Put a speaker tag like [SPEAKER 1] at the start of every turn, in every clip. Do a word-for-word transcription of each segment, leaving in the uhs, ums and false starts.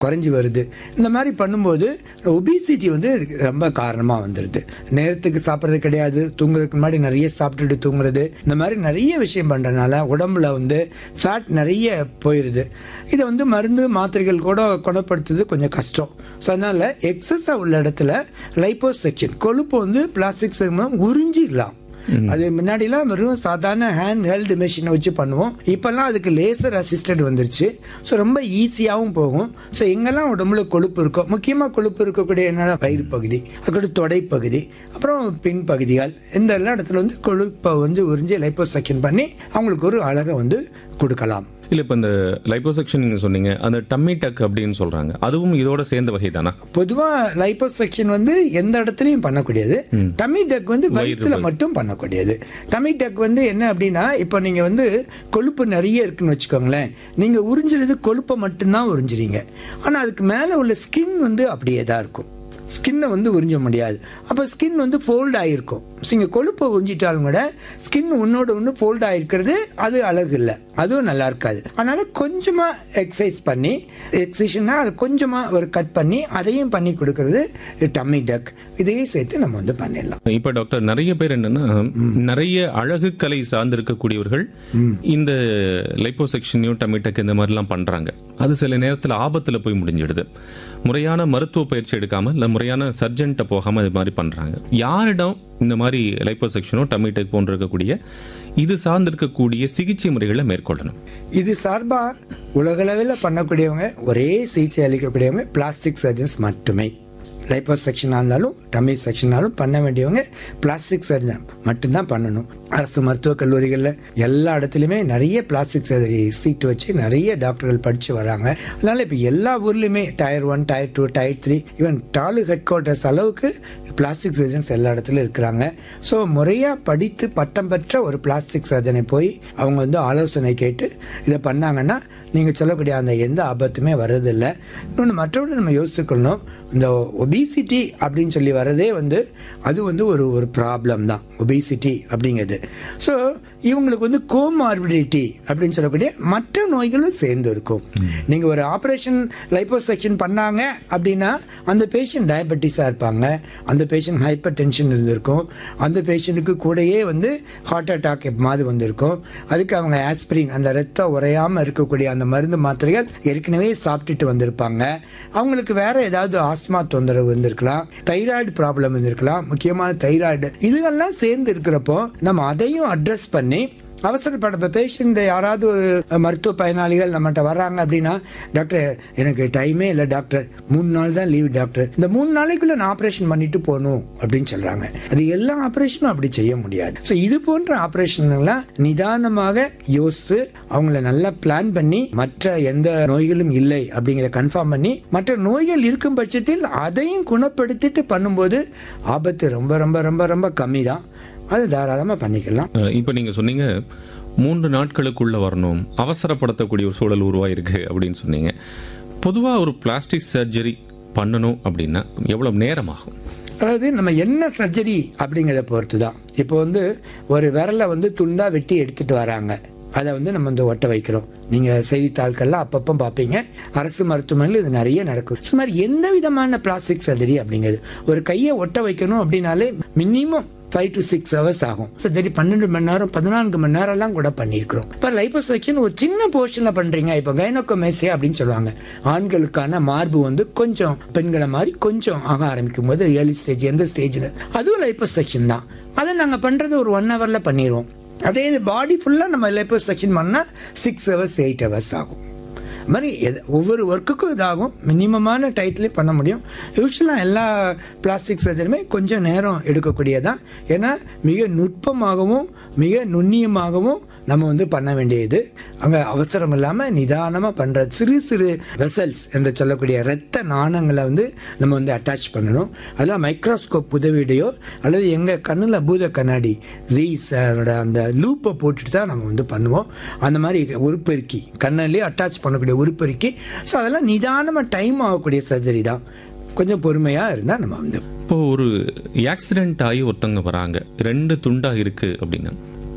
[SPEAKER 1] குறைஞ்சி வருது. இந்த மாதிரி பண்ணும்போது ஒபிசிட்டி வந்து ரொம்ப காரணமாக வந்துடுது. நேரத்துக்கு சாப்பிட்றது கிடையாது, தூங்குறதுக்கு முன்னாடி நிறைய சாப்பிட்டுட்டு தூங்குறது, இந்த மாதிரி நிறைய விஷயம் பண்ணுறதுனால உடம்புல வந்து ஃபேட் நிறைய போயிடுது. இதை வந்து மருந்து மாத்திரைகள் கூட குணப்படுத்துறது கொஞ்சம் கஷ்டம். ஸோ அதனால் எக்ஸஸாக உள்ள இடத்துல லைப்போசெக்ஷன், கொழுப்பு வந்து பிளாஸ்டிக் மூலம் உறிஞ்சிடலாம். அது முன்னாடிலாம் வெறும் சாதாரண ஹேண்ட் ஹெல்டு மெஷினை வச்சு பண்ணுவோம். இப்பெல்லாம் அதுக்கு லேசர் அசிஸ்டன்ட் வந்துருச்சு. ஸோ ரொம்ப ஈஸியாகவும் போகும். ஸோ எங்கெல்லாம் உடம்புல கொழுப்பு இருக்கோ, முக்கியமாக கொழுப்பு இருக்கக்கூடிய என்னென்ன வயிறு பகுதி, அதுக்கடுத்து தொடை பகுதி, அப்புறம் பின் பகுதிகள், இந்த எல்லா இடத்துல வந்து கொழுப்பை வந்து உறிஞ்சி லைப்போசெக்ஷன் பண்ணி அவங்களுக்கு ஒரு அழகை வந்து கொடுக்கலாம்.
[SPEAKER 2] இல்லை, இப்போ இந்த லைப்போசெக்ஷன் நீங்கள் சொன்னீங்க, அந்த டம்மி டக் அப்படின்னு சொல்கிறாங்க, அதுவும் இதோட சேர்ந்த வகை தானா?
[SPEAKER 1] பொதுவாக லைப்போசெக்ஷன் வந்து எந்த இடத்துலையும் பண்ணக்கூடியது. டம்மி டக் வந்து வயிற்றுல மட்டும் பண்ணக்கூடியது. டம்மி டக் வந்து என்ன அப்படின்னா, இப்போ நீங்கள் வந்து கொழுப்பு நிறைய இருக்குன்னு வச்சுக்கோங்களேன், நீங்கள் உறிஞ்சிறது கொழுப்பை மட்டும்தான் உறிஞ்சிறீங்க. ஆனால் அதுக்கு மேலே உள்ள ஸ்கின் வந்து அப்படியே தான் இருக்கும். ஸ்கின்னை வந்து உறிஞ்ச முடியாது. அப்போ ஸ்கின் வந்து ஃபோல்ட் ஆகிருக்கும். நீங்கள் கொழுப்பை உறிஞ்சிட்டாலும் கூட ஸ்கின் உன்னோட ஒன்று ஃபோல்ட் ஆகிருக்கிறது அது அழகு இல்லை, அதுவும் நல்லா இருக்காது. அதனால் கொஞ்சமாக எக்ஸசைஸ் பண்ணி, எக்ஸசைஸ்னா அதை கொஞ்சமாக ஒரு கட் பண்ணி அதையும் பண்ணி கொடுக்கறது டம்மி டக். இதையும் சேர்த்து நம்ம வந்து பண்ணிடலாம்.
[SPEAKER 2] இப்போ டாக்டர், நிறைய பேர் என்னன்னா, நிறைய அழகு கலை சார்ந்திருக்கக்கூடியவர்கள் இந்த லைப்போசெக்ஷனையும் டம்மி டக் இந்த மாதிரிலாம் பண்ணுறாங்க. அது சில நேரத்தில் ஆபத்தில் போய் முடிஞ்சிடுது. முறையான மருத்துவ பயிற்சி எடுக்காமல் இல்லை முறையான சர்ஜன்ட்ட போகாமல் இது மாதிரி பண்ணுறாங்க. யாரிடம் இந்த மாதிரி லைப்போசெக்ஷனோ டம்மி டக் போன்று இருக்கக்கூடிய இது சார்ந்திருக்கக்கூடிய சிகிச்சை முறைகளை மேற்கொள்ளணும்?
[SPEAKER 1] இது சார்பாக உலகளவில் பண்ணக்கூடியவங்க, ஒரே சிகிச்சை அளிக்கக்கூடியவங்க பிளாஸ்டிக் சர்ஜன்ஸ் மட்டுமே. லைப்போசெக்ஷனாக இருந்தாலும் டம்மி செக்ஷனாலும் பண்ண வேண்டியவங்க பிளாஸ்டிக் சர்ஜன் மட்டும்தான் பண்ணணும். அரசு மருத்துவக் கல்லூரிகளில் எல்லா இடத்துலையுமே நிறைய பிளாஸ்டிக் சர்ஜரி சீட்டு வச்சு நிறைய டாக்டர்கள் படித்து வராங்க. அதனால் இப்போ எல்லா ஊர்லேயுமே tier one, tier two, tier three, even டாலு head quarters அளவுக்கு பிளாஸ்டிக் சர்ஜன்ஸ் எல்லா இடத்துலையும் இருக்கிறாங்க. ஸோ முறையாக படித்து பட்டம் பெற்ற ஒரு பிளாஸ்டிக் சர்ஜனை போய் அவங்க வந்து ஆலோசனை கேட்டு இதை பண்ணாங்கன்னா நீங்கள் சொல்லக்கூடிய அந்த எந்த ஆபத்துமே வர்றதில்லை. இன்னொன்று மற்றபடி நம்ம யோசிச்சுக்கணும், இந்த ஒபிசிட்டி அப்படின்னு சொல்லி வரதே வந்து அது வந்து ஒரு ஒரு ப்ராப்ளம் தான் ஒபிசிட்டி அப்படிங்கிறது. ஸோ இவங்களுக்கு வந்து கோமார்பிடிட்டி அப்படின்னு சொல்லக்கூடிய மற்ற நோய்களும் சேர்ந்து இருக்கும். நீங்கள் ஒரு ஆப்ரேஷன் லைப்போசெக்ஷன் பண்ணாங்க அப்படின்னா அந்த பேஷண்ட் டயபெட்டிஸாக இருப்பாங்க, அந்த பேஷண்ட் ஹைப்பர் டென்ஷன் இருந்திருக்கும், அந்த பேஷண்ட்டுக்கு கூடயே வந்து ஹார்ட் அட்டாக் மாதிரி வந்திருக்கும். அதுக்கு அவங்க ஆஸ்பிரின், அந்த ரத்தம் உறையாமல் இருக்கக்கூடிய அந்த மருந்து மாத்திரைகள் ஏற்கனவே சாப்பிட்டுட்டு வந்திருப்பாங்க. அவங்களுக்கு வேற ஏதாவது ஆஸ்மா தொந்தரவு வந்திருக்கலாம், தைராய்டு ப்ராப்ளம் இருந்திருக்கலாம், முக்கியமான தைராய்டு. இதுகெல்லாம் சேர்ந்து இருக்கிறப்போ நம்ம அதையும் அட்ரஸ் பண்ணி அவசரப்பட பேஷண்ட் யாராவது ஒரு மருத்துவ பயனாளிகள் நம்மகிட்ட வர்றாங்க அப்படின்னா, டாக்டர் எனக்கு டைமே இல்லை டாக்டர், மூணு நாள் தான் லீவ் டாக்டர், இந்த மூணு நாளைக்குள்ள நான் ஆப்ரேஷன் பண்ணிட்டு போகணும் அப்படின்னு சொல்றாங்க. அது எல்லா ஆப்ரேஷனும் அப்படி செய்ய முடியாது. ஸோ இது போன்ற ஆப்ரேஷன்லாம் நிதானமாக யோசித்து அவங்கள நல்லா பிளான் பண்ணி மற்ற எந்த நோய்களும் இல்லை அப்படிங்கிறத கன்ஃபார்ம் பண்ணி மற்ற நோய்கள் இருக்கும் பட்சத்தில் அதையும் குணப்படுத்திட்டு பண்ணும்போது ஆபத்து ரொம்ப ரொம்ப ரொம்ப ரொம்ப கம்மி தான். அது தாராளமாக பண்ணிக்கலாம்.
[SPEAKER 2] இப்போ நீங்கள் சொன்னீங்க மூன்று நாட்களுக்குள்ள வரணும், அவசரப்படுத்தக்கூடிய ஒரு சூழல் உருவாயிருக்கு அப்படின்னு சொன்னீங்க. பொதுவாக ஒரு பிளாஸ்டிக் சர்ஜரி பண்ணணும் அப்படின்னா எவ்வளவு நேரம் ஆகும்?
[SPEAKER 1] அதாவது நம்ம என்ன சர்ஜரி அப்படிங்கிறத பொறுத்து தான். இப்போ வந்து ஒரு விரலை வந்து துண்டா வெட்டி எடுத்துட்டு வராங்க, அதை வந்து நம்ம வந்து ஒட்ட வைக்கிறோம். நீங்கள் செய்தித்தாள்கள்லாம் அப்பப்போ பார்ப்பீங்க, அரசு மருத்துவமனையில் இது நிறைய நடக்கும். ஸோ மாதிரி எந்த விதமான பிளாஸ்டிக் சர்ஜரி அப்படிங்கிறது, ஒரு கையை ஒட்ட வைக்கணும் அப்படின்னாலே minimum five to six hours ஆகும். சர்ஜரி பன்னெண்டு மணி நேரம் பதினான்கு மணி நேரம்லாம் கூட பண்ணியிருக்கிறோம். இப்போ லைப்போசெக்ஷன் ஒரு சின்ன போர்ஷனில் பண்ணுறீங்க. இப்போ கைனோகோமேசியா அப்படின்னு சொல்லுவாங்க, ஆண்களுக்கான மார்பு வந்து கொஞ்சம் பெண்களை மாதிரி கொஞ்சம் ஆக ஆரம்பிக்கும் போது ஏர்லி ஸ்டேஜ், எந்த ஸ்டேஜில், அதுவும் லைப்போசெக்ஷன் தான். அதை நாங்கள் பண்ணுறது ஒரு ஒன் ஹவரில் பண்ணிடுவோம். அதே பாடி ஃபுல்லாக நம்ம லைப்போசெக்ஷன் பண்ணால் சிக்ஸ் ஹவர்ஸ் எயிட் ஹவர்ஸ் ஆகும். மாதிரி ஒவ்வொரு ஒர்க்குக்கும் இதாகும், மினிமமான டயத்துலேயும் பண்ண முடியும். யூஸ்வலாக எல்லா பிளாஸ்டிக் சர்ஜரியுமே கொஞ்சம் நேரம் எடுக்கக்கூடியதான். ஏன்னா மிக நுட்பமாகவும் மிக நுண்ணியமாகவும் நம்ம வந்து பண்ண வேண்டியது. அங்கே அவசரம் இல்லாமல் நிதானமாக பண்ணுற சிறு சிறு வெசல்ஸ் என்று சொல்லக்கூடிய இரத்த நாணங்களை வந்து நம்ம வந்து அட்டாச் பண்ணணும். அதெல்லாம் மைக்ரோஸ்கோப் உதவியுடையோ அல்லது எங்கள் கண்ணில் பூத கண்ணாடி ஜீஸ் அந்த லூப்பை போட்டுட்டு தான் நம்ம வந்து பண்ணுவோம். அந்த மாதிரி உருப்பெருக்கி கண்ணிலே அட்டாச் பண்ணக்கூடிய உருப்பெருக்கி. ஸோ அதெல்லாம் நிதானமாக டைம் ஆகக்கூடிய சர்ஜரி தான். கொஞ்சம் பொறுமையாக இருந்தால் நம்ம வந்து.
[SPEAKER 2] இப்போ ஒரு ஆக்சிடென்ட் ஆகி ஒருத்தவங்க வராங்க, ரெண்டு துண்டாக இருக்குது அப்படின்னா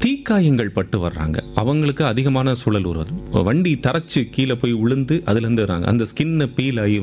[SPEAKER 2] தீக்காயங்கள் பட்டு வர்றாங்க, அவங்களுக்கு அதிகமான சுழல் உருவது, வண்டி தரைச்சு கீழே போய் விழுந்து அதுல இருந்து வர்றாங்க, அந்த ஸ்கின் பீல் ஆகி